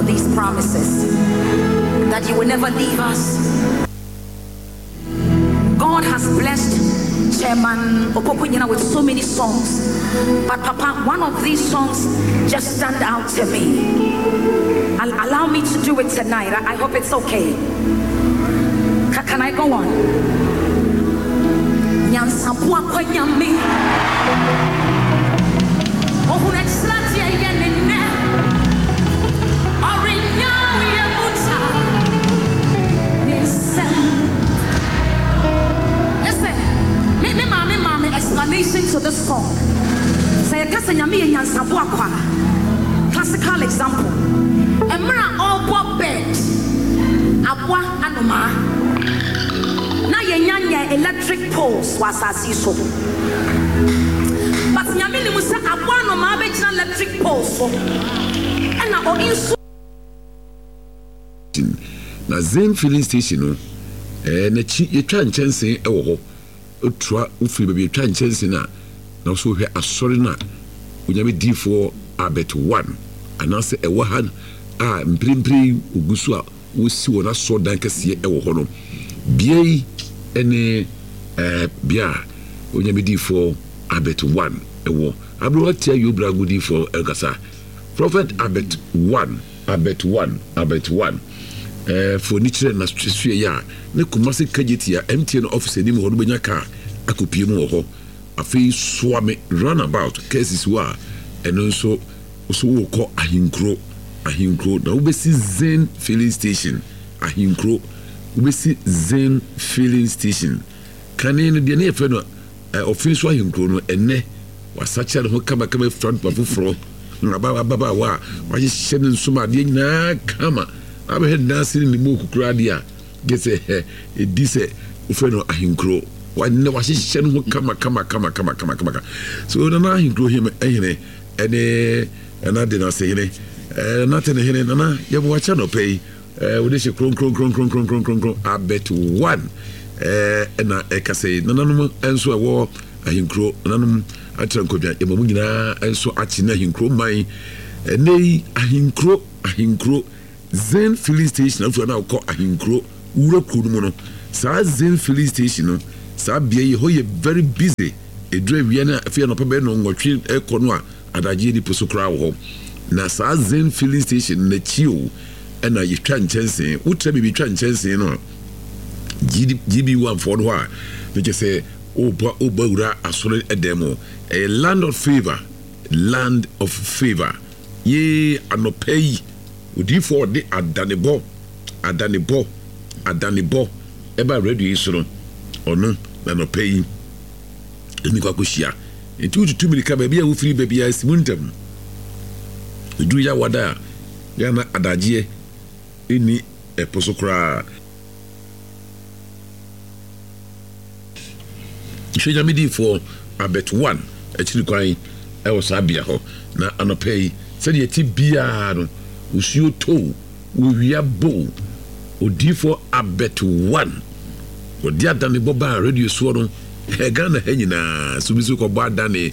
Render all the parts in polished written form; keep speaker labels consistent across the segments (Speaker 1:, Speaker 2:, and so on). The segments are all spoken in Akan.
Speaker 1: these promises that you will never leave us. God has blessed Chairman Opokunyina with so many songs, but Papa, one of these songs just stand out to me. Allow me to do it tonight. I hope it's okay. Can I go on? Nyansapua kwa nyami ohuna tslati ya nene orinya ya muta nisem. Listen, me mama explanation to this song. Say kasa nyami ya nyansapua kwa. Classical example. Emra obo bed abwa anoma na yenyanya electric poles was asiso, but nyame ni musa abwa anoma abegina electric poles so na o inso
Speaker 2: na Zen filling station no na chi yetwa nchense ewo ho otua ufiri be yetwa nchense na so hwe asori na onyame D4 Abet 1 anase ewo han a mprimpri ogusu a wosi wona so dan kase ewo ho no biei ene bia onyame D4 Abet 1 ewo abro atia you bragu D4 elgasa Prophet Abet 1 for nitre na stresue ya ne kumase kageti ya MTN office ni mo benya ka akopie mu ho afi soame runabout cases wa eno so wo ahinkro na ubesi Zen filling station ahinkro ubesi Zen filling station kanene de na efe no office ahinkro no enne wasacha no kama front bafufro na baba wa hye nsoma de nyina kama abe dance ni mo kukura dia gese edise ufeno ahinkro wanne wahye no kama so na ahinkro him ehene ene na de na seyene na tene hene na yebo wacha no pay we dey kron Abet 1 na ekase nananum enso ewo ahinkro nananum atrankodwa emamu nyina enso achi na ahinkro man nei ahinkro Zen filling station afu na ko ahinkro wura kuru mu no sa Zen filling station no sa bia ye ho ye very busy edra wi na afi no pebe no ngotwe ekono a adaje di posokra wo na sa Zen filling station na chiu na ye twa nchense utra bibi twa nchense no GB1 for no a they say oba wura asore edemo a land of favor ye anopei udi for the adanebo eba radio isoro onu na no pay eni kwa kushia etu tutu milika ba bia wo free ba bia simuntem edu ya wada ya na adagie eni eposokra Sheja midi for Abet 1 actually kwan e was abia ho na anopei said ye ti bia no usio to wia bo D4 Abet 1 odi adane boba radio so no Ghana henyina subisu ko badane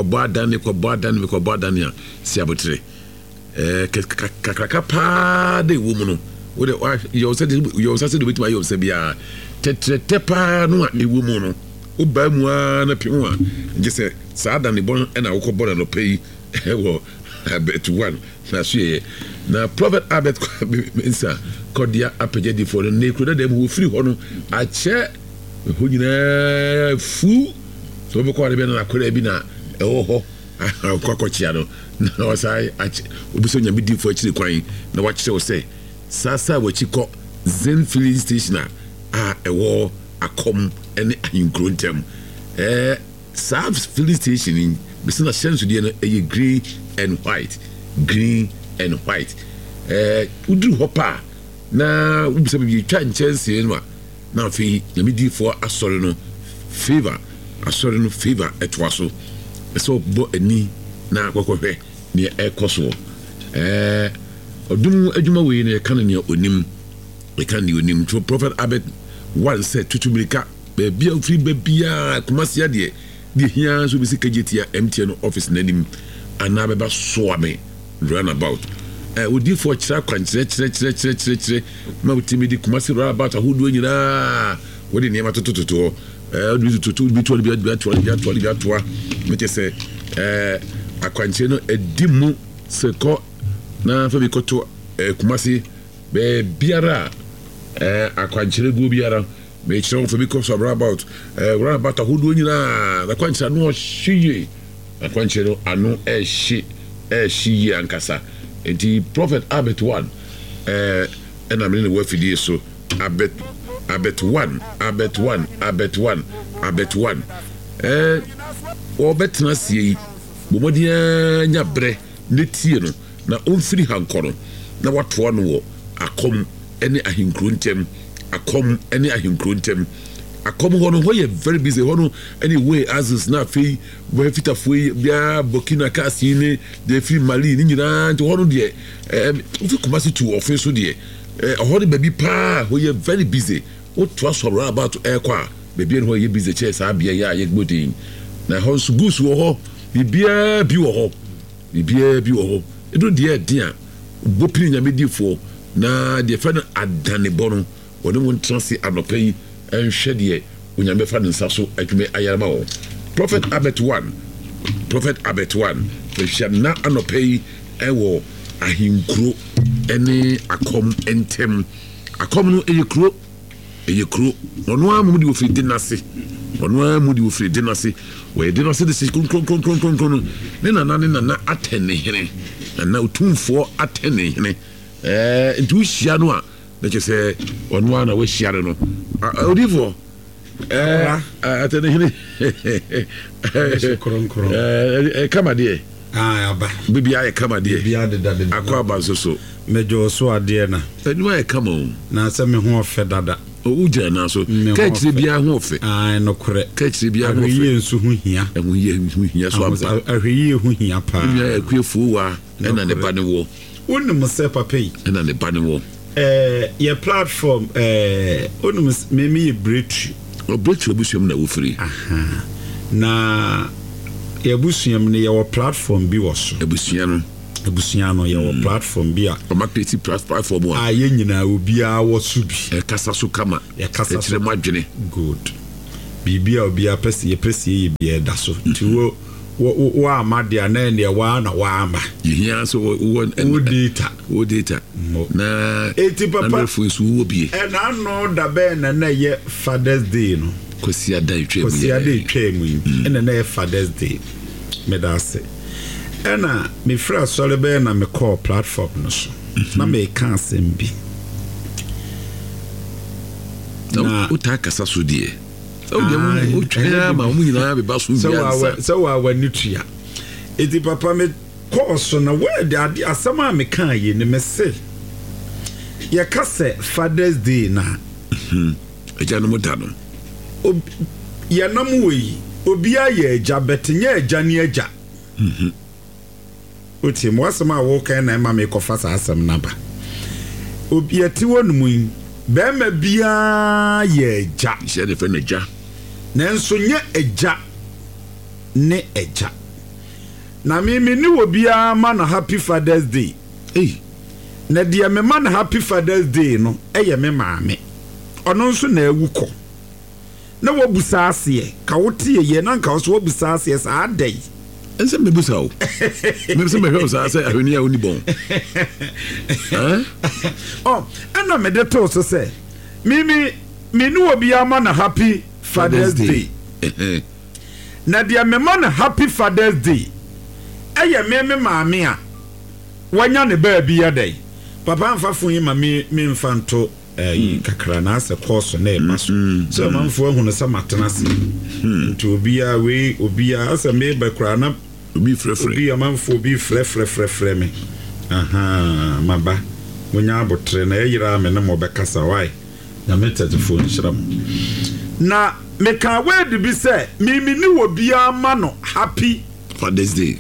Speaker 2: a si abotre kakaka pa de wo mu no wo de you said do bit my you say bia tetrete pa no a ewo mu no oba mu na pimu a nje se sa dane bon na wo ko bon no pay wo Abet 1 na so ye na Prophet Abet mensa kodia apeje D4 no ne kro da mu free ho no a che ho nyina fu so be ko de na akora bi na ewo ho kwakochia no na wasai obiso nya D4 chiri kwan na wakyere wo say sasa wachi ko Zen filling station a ewo akom ene ahinkro ntem sa filling station in bisina shensu de na green and white udru hopa na ubisa bi twa nchense no na fi na D4 asori no favor etwaso so bo ani na kwakwahwe ne ekoso odum adwuma we ne kan ne onim to Prophet Abet 1 said tutumilika bebia free bebia kumasia de hia so bi sika jetia MTN office nanim ana beba soame runabout odi for kyerɛ kwankyerɛ ma wotimi di Kumasi roundabout ahodoɔ nyinaa wode nneɛma totototo bi toa mete sɛ akwankyerɛ no adi mu sɛ kɔ na fa bi kɔto Kumasi biara akwankyerɛ go biara mekyerɛ wo fa bi kɔ so roundabout ahodoɔ nyinaa akwankyerɛ no ɔhye akwankyerɛ no ano ɛhye yie ankasa enti Prophet Abet 1 ɛna mene ne wafidie so Abet 1 wɔbɛtena sie yi bɔmmɔden nya berɛ ne tie no na ɔmfiri hankɔ no na watoa no wɔ akɔm ne ahenkuro ntam akɔm hɔ no hɔ yɛ very busy hɔ no anyway Azus na afei fitafoɔ yi biara Burkina Faso ne de firi Mali ne nyinaa nti hɔ no deɛ wofi Kumasi to ɔfe so deɛ hɔ no baabi paa hɔ yɛ very busy wotoa so roundabout ɛkɔ a baabi no hɔ yɛ busy kyɛ saa bea yɛ a yɛgbɔden na hɔ nso goose wɔ hɔ biribiara bi wɔ hɔ ɛduru deɛ ɛden a bɔpini nyamedifoɔ na deɛ fɛ no adanebɔ no wɔne mo ntena se anɔpa yi ɛnhwɛ deɛ onyame fa ne nsa so adwuma ayarama wɔ Prophet Abet 1 fɛhwɛ na anɔpa yi ɛwɔ ahenkuro ɛne akɔm ntɛm akɔm no ɛyɛ kuro ɔno a mu de ofiri de nase wɔyɛ de nase de si kronkron ne nana atɛne hene nana otumfoɔ atɛne hene nti wohyia no a na kyɛ sɛ ɔno a na wahyia no odifoɔ atɛne hene kama deɛ
Speaker 3: aba
Speaker 2: bibia yɛ kama deɛ akɔ aba nso so
Speaker 3: mɛdwo so adeɛ na
Speaker 2: adwuma yɛ kama o
Speaker 3: na sɛ me ho ɔfɛ dada
Speaker 2: wogyina na so kakyire biara ho ɔfɛ
Speaker 3: nokorɛ
Speaker 2: kakyire biara ho ɔfɛ
Speaker 3: ahwɛyie nso ho hia
Speaker 2: so ampa
Speaker 3: ahwɛyie ho hia paa
Speaker 2: akuafuo wa ɛna ne ba ne wɔ
Speaker 3: wonim sɛ papa yi
Speaker 2: ɛna ne ba ne wɔ
Speaker 3: yɛ platform wonim meme yɛ breakthrough
Speaker 2: abusuam na wofiri
Speaker 3: na yɛabusuam no yɛwɔ platform bi wɔ so abusua no yɛwɔ platform bi a
Speaker 2: ɔmakɛti platform
Speaker 3: a yɛ nyinaa obiara wɔ so bi
Speaker 2: ɛkasa so kama ɛkyerɛ mu adwene
Speaker 3: good biribia obiara pɛ sɛ yɛpɛ sɛ yɛ biara da so nti wo ama deɛ na ɛneɛ waa na waama
Speaker 2: yɛhia so wo data na
Speaker 3: ɛti papa
Speaker 2: namɛfoɔ so wowɔ bie
Speaker 3: ɛna ano da bɛɛ na na ɛyɛ Father's Day no
Speaker 2: kwasiada ɛtwa
Speaker 3: mu yi ɛna na ɛyɛ Father's Day meda ase ɛna mefiri asɔre bɛɛ na mekɔɔ platform no so na meka asɛm bi
Speaker 2: na wotaa kasa so deɛ wotwaa ma wo nyinaa bɛba so
Speaker 3: sɛ w'ani tua ɛti papa mekɔɔ so na wɔde ade asɛm a mekaa yɛ ne me se yɛka sɛ Father's Day na
Speaker 2: agya no mu da no
Speaker 3: yɛnam wɔ yi obiara yɛ agya bɛte nyɛ agya ne agya otie mo asɛm a wɔka na ɛma mekɔfa saa asɛm naba yɛte wɔ no mu yi bɛrima biara yɛ agya
Speaker 2: hyɛ ne fɛ no agya
Speaker 3: nanso nyɛ agya ne agya na meme ne wɔ biara ma no Happy Father's Day na deɛ me ma no Happy Father's Day no ɛyɛ me maame ɔno nso na awu kɔ na wabusa aseɛ ka wote yɛ na nka so wabusa aseɛ saa dai
Speaker 2: ɛnsɛ mebusa wo mesɛ mehwɛ wo saa sɛ ahwɛni a woni bɔn
Speaker 3: ɛna mede too so sɛ me ne wɔ biara ma no Happy Father's Day na deɛ me ma no Happy Father's Day ɛyɛ me maame a wanya ne baabi ya dai papa mfafo yi ma me mfa nto kakra na asɛ kɔɔso na ɛma so sɛ manfo ahu no sɛ matena se nti obiara asɛ meba kora na obi amanfo obi frɛ me maba monya abotre na ɛyera me na mɔbɛkasa wae na metatefo nhyira mo na meka word bi sɛ mimi ne wɔ biara ma no Happy
Speaker 2: Father's Day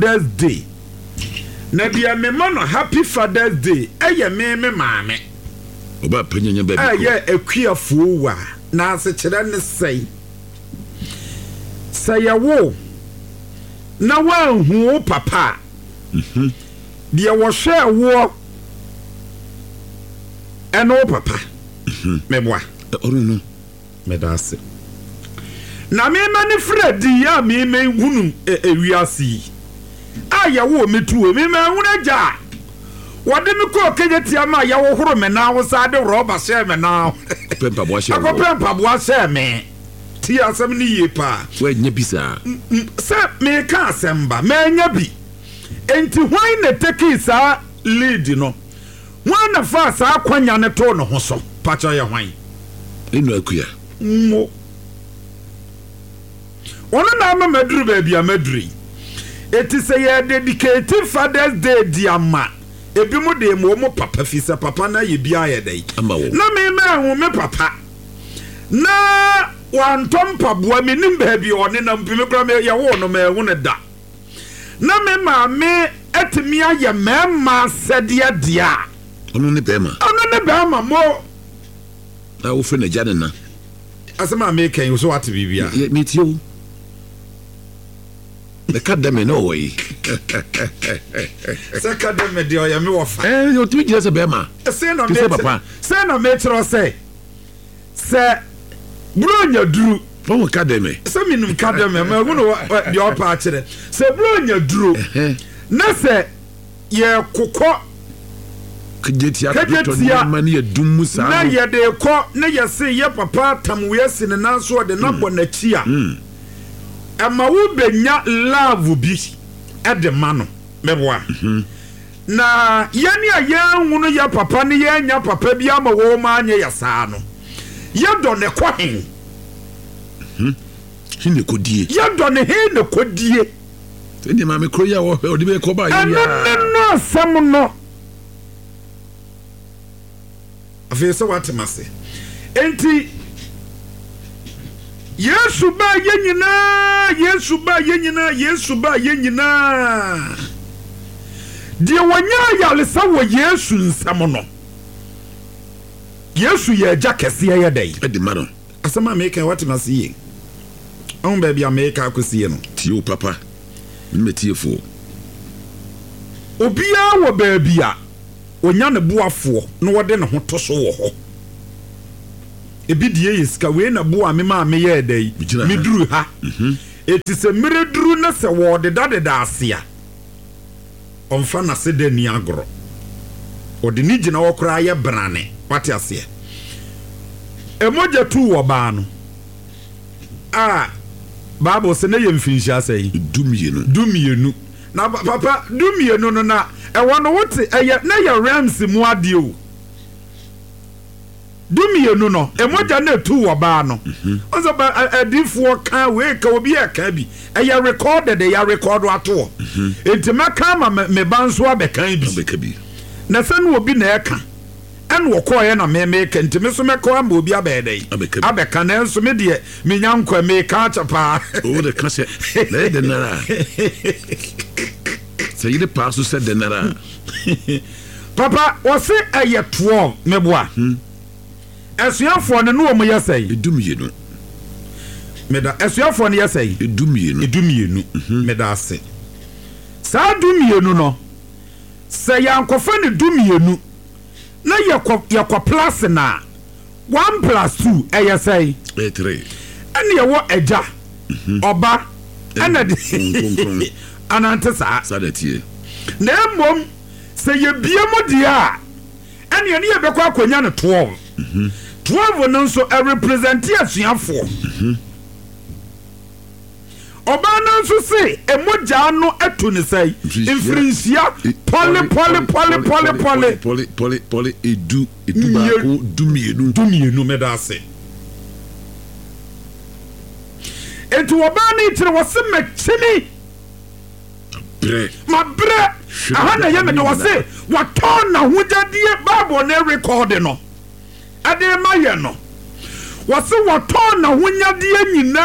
Speaker 3: na deɛ me ma no Happy Father's Day ɛyɛ me maame
Speaker 2: oba panyanya baby
Speaker 3: ɛyɛ akuafuo wa na asekyerɛ ne sɛ yɛwo na wanhu papa dia wo hwe wo eno papa meboa
Speaker 2: no
Speaker 3: medase na me mani fredi ya me hunu ewiase aya wo metuo me hunu ja wode me ko kejetia ma ya wo horo me na wo sa de roba she me na
Speaker 2: pempa bo she
Speaker 3: pempa bo she me ti asem ni ye pa
Speaker 2: we nya bisa
Speaker 3: se me ka asemba me nya bi enti hwan na take sa lead no hwan na fa sa kwanya ne to no ho so pacha ya hwan
Speaker 2: enu akuya
Speaker 3: mo ono na ma maduru ba bia maduri eti se ye dedicate Father's Day diama ebi mu de mo papa fi se papa na ye bia ye dai na me hu me papa na wantom paboa me nim ba bia one na mpime kra me ye wo no me hu ne da na me ma me etimi aye mema sedia dia
Speaker 2: ono ne bema
Speaker 3: mo
Speaker 2: na wo fe na jane na
Speaker 3: asema me kan so what bibia
Speaker 2: me tio the academy no way
Speaker 3: academy de oya me wo fa
Speaker 2: you timi jira se bema
Speaker 3: say na me papa say na me tro say bronya duru
Speaker 2: from academy
Speaker 3: say minum academy ma hu no de opa kire say bronya duru na say ye kokọ
Speaker 2: kejetia to mani edum musa
Speaker 3: na ye de ko na ye se ye papa tam we se ne nanso de na bonachi a ama wo benya love bi e de ma no meboa na ye ne a ye hunu ye papa ne ye nya papa bi ama wo ma anya ya saa no ye do ne ko hen
Speaker 2: hine kodie
Speaker 3: ye do ne he ne kodie
Speaker 2: ndi ma me kroya wo odi be ko ba ya
Speaker 3: no sam no afese watemase enti Yesu ba yenyina die wanya yalesa wo Yesu nsam no Yesu ye ja kese ye dai
Speaker 2: edi maro
Speaker 3: asama me kan watemase ye on ba bia me ka akosie no
Speaker 2: tio papa mmetiefo
Speaker 3: obia wo ba bia onya ne boafo no wode ne ho to so wo ho ebi die yeska we na boa me ma me ye dai me duru ha eti se mere duru na se wo de da ase a onfa na se de ni agoro ode ni gina wo kra ye brane wate ase emoja tu wo ba no Bible se na ye mfinhia sai dumienu na papa dumienu no na e wono wote na ye rams mu ade o dumienu no emoja na tu wo ba no onzo ba adifo ka we ka obi e ka bi ye recorded ya record ato enti maka ma me banso abekan bi na se no obi na e ka en wo ko ye na me ka enti me so me ko am obi abedai abeka na enso me de me nyankwa me ka chapa
Speaker 2: o de ka se na de nara se yide paso se de nara
Speaker 3: papa wo se eye 12 meboa esuafo ne no mo yesai
Speaker 2: edumienu
Speaker 3: meda esuafo ne yesai edumienu meda ase sa dumienu no se yankofa ne dumienu na yakwa plus na 1+2 eyesai
Speaker 2: 3
Speaker 3: ene ye wo eja oba ana de anante sa
Speaker 2: datie
Speaker 3: na mom se ye biemo dia ene ye bekwa akonya ne 12 12 no so represent asuafo oba no so se emoja no atu ne sai infrinsia
Speaker 2: poli edu ba ko
Speaker 3: dumienu medase etu oba ni tire wo se mechini bre aha na ye me no se waton na hujadie Bible na record no ade maye no wase waton na hunyadie nyina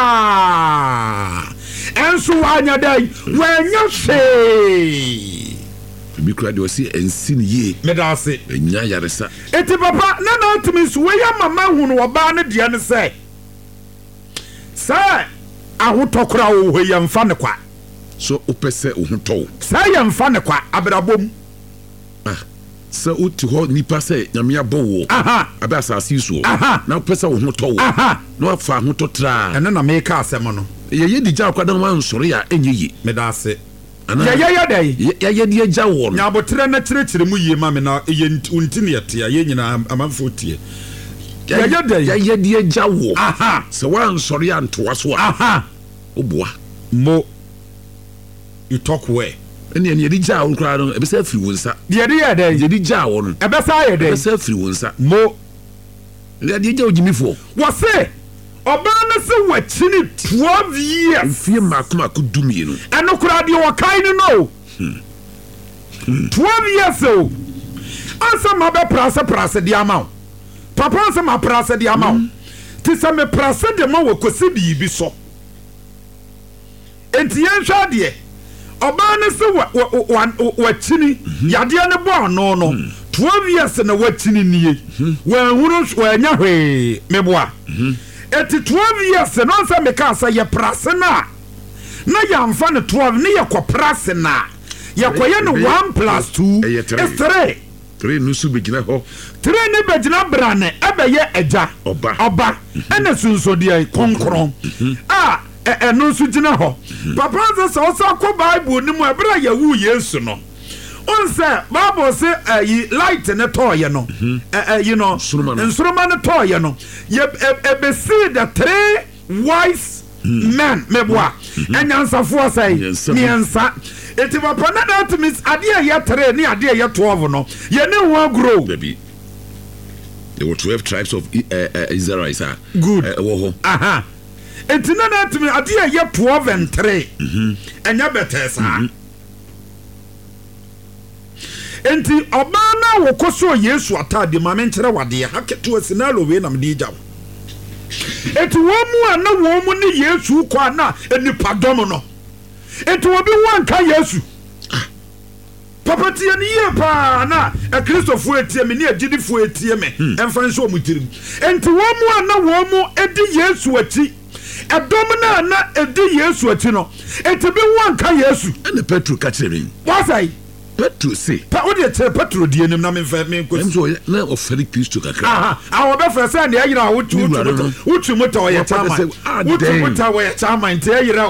Speaker 3: enso anya dai wanya hwe
Speaker 2: bi kura de wase ensi ne ye
Speaker 3: medase
Speaker 2: enya yaresa
Speaker 3: eti papa na ntimi so we ya mama hunu oba ne de ne sai ahotokora wo hwe yamfa ne kwa
Speaker 2: so opese wo hoto
Speaker 3: sa ye mfa ne kwa abrabom
Speaker 2: so uti ho nipa se nyame abowo abe asase so na opese wo hoto na afa hoto tra
Speaker 3: eno na me ka asem no
Speaker 2: ye di ja kwada ma nsore ya enyeyi
Speaker 3: me da ase ya dai
Speaker 2: ya di ja wo no
Speaker 3: nya botre na kirekire mu yie ma me na ye untini yete ya ye nyina amanfo tie ya dai
Speaker 2: ya di ja wo se wa nsore ya ntoa so oboa
Speaker 3: mo you talk where
Speaker 2: ene di ja wo kra no ebe sa firi wonsa
Speaker 3: de ya dai
Speaker 2: ye di ja wo no
Speaker 3: ebe sa ye dai
Speaker 2: ebe sa firi wonsa
Speaker 3: mo
Speaker 2: ya di ja ojimifo
Speaker 3: wo se oba na se wachini 12 years
Speaker 2: fie makoma ku dumie no
Speaker 3: eno kra de wo kai no 12 years o ansa ma be prase de ama papa ansa ma prase de ama ti se me prase de ma wo kosi bi so enti yen hwa de oba na se wachini yade ne bo no 12 years na wachini nie wa huru wa nya hwe meboa eti 12 years no nsa me ka sa ye prase na ya mfa ne 12 ne ye ko prase na ye ko ye no 1+2 is 3
Speaker 2: nusu begina ho
Speaker 3: 3 ne begina brane ebe ye eja oba ene sunsodi konkron eno nsu gina ho papa nse so ko bible ni mu ebra ye wu yesu no onse bible say light ne toye no you know instrument ne toye no ye be see the 3 wise men meboa enyansafo say miensa eti papa na that means ade ye 3 ni ade ye 12 no ye ne ho grow
Speaker 2: baby there were 12 tribes of Israel
Speaker 3: good
Speaker 2: wo
Speaker 3: eti na that means ade ye 12 and 3 enya better sa enti oba na wo koso yesu atade ma me nkere wade haketo asinalo we na me jaw enti wo mu ana wo mu ne yesu kwa na enipadom no enti wo bi wanka yesu papa tie ne ye pa na kristofo etie me ne agidifo etie me emfa nso omutirim enti wo mu ana wo mu edi yesu ati edom na edi yesu ati no enti bi wanka yesu
Speaker 2: ene Petro ka kire me
Speaker 3: wasai
Speaker 2: Petro say
Speaker 3: pa wo de Petro die nim na me fa me ko
Speaker 2: so na oferi Kristo kakra
Speaker 3: wo be fa say na yira wo tu moto ye chama wo tu moto wo ye chama nte yira